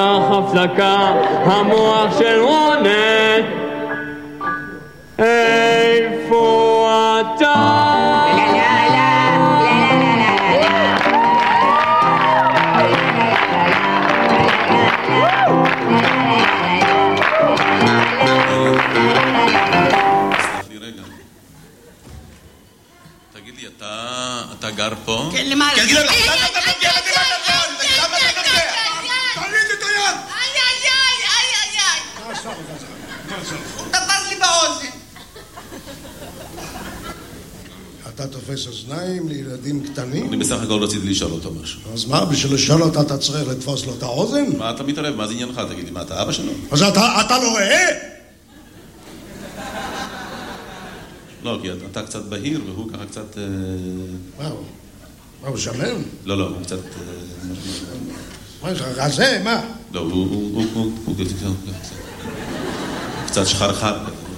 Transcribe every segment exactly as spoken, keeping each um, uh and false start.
הפסקה, המוח של רונן, איפה אתה? תגיד לי, אתה גר פה? כן, למעלה. תגיד לי, למה אתה נוגע לבי בטלפון? למה אתה נוגע? תוריד את היד! איי, איי, איי, איי, איי, איי. הוא תפס לי באוזן. אתה תופס אוזניים לילדים קטנים? אני בסך הכל רציתי לשאול אותו משהו. אז מה, בשביל לשאול אותה אתה צריך לתפוס לו את האוזן? מה אתה מתערב? מה זה עניינך? תגיד לי, מה אתה אבא שלו? אז אתה לא רואה? לא, כי אתה קצת בהיר והוא ככה קצת... מה הוא? מה הוא שמן? לא, לא, הוא קצת... מה יש לך? רזה? מה? לא, הוא קצת שחרחר.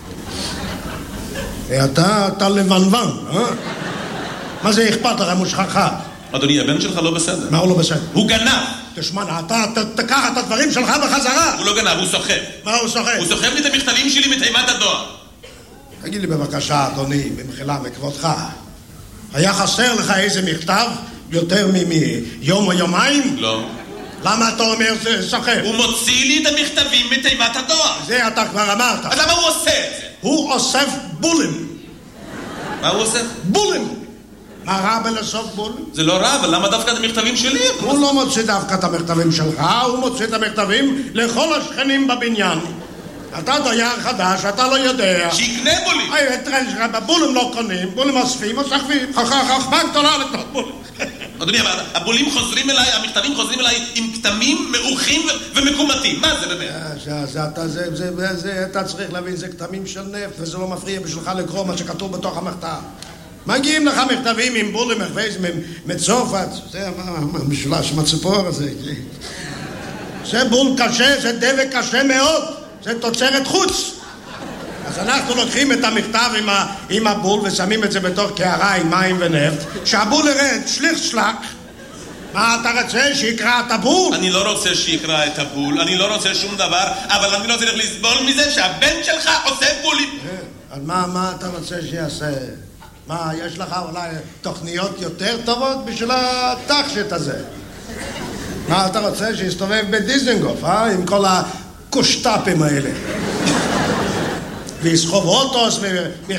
אתה לבנוון, אה? מה זה אכפת לך אם הוא שחרחר? אדוני, הבן שלך לא בסדר. מה הוא לא בסדר? הוא גנב! תשמע, אתה תקח את הדברים שלך בחזרה. הוא לא גנב, הוא סוחב. מה הוא סוחב? הוא סוחב לי את המכתבים שלי מתיבת הדואר. תגיד לי בבקשה, אדוני, במחילה מכבודך, היה חסר לך איזה מכתב יותר מיום או יומיים? לא. למה אתה אומר זה סוחב? הוא מוציא לי את המכתבים מתיבת הדואר. זה אתה כבר אמרת. אז למה הוא עושה את זה? הוא אוסף בולים. מה הוא עושה? בולים. מה רע בלאסוף בולים? זה לא רע, אבל למה דווקא את המכתבים שלי? הוא לא מוציא דווקא את המכתבים שלך, הוא מוציא את המכתבים לכל השכנים בבניין. אתה דייר חדש, אתה לא יודע. שיקנה בולים. בולים לא קונים, בולים אוספים, אוספים. חכמה גדולה לקנות בולים. אדוני, הבולים חוזרים אליי, המכתבים חוזרים אליי עם כתמים מעוכים ומקומטים. מה זה באמת? אתה צריך להבין, זה כתמים של נפט, וזה לא מפריע בשבילך לקרוא מה שכתוב בתוך המכתב. מגיעים לך מכתבים עם בולים, מצרפת, זה המשולש עם הציפור הזה. זה בול קשה, זה דבק קשה מאוד. זה תוצרת חוץ. אז אנחנו לוקחים את המכתב עם, ה, עם הבול ושמים את זה בתוך קערה עם מים ונפט. שהבול ירד, שליך שלק. מה אתה רוצה? שיקרא את הבול? אני לא רוצה שיקרא את הבול, אני לא רוצה שום דבר, אבל אני לא צריך לסבול מזה שהבן שלך עושה בולים. אז מה, מה אתה רוצה שיעשה? מה, יש לך אולי תוכניות יותר טובות בשביל התחשת הזה? מה אתה רוצה? שיסתובב בדיזנגוף, אה? עם כל ה... קושטאפים האלה. ויסחוב אוטוס